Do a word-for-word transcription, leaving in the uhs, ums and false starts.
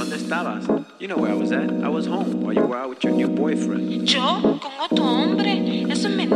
¿Dónde estabas? You know where I was at. I was home while you were out with your new boyfriend. ¿Yo? ¿Con otro hombre? Eso es mentira.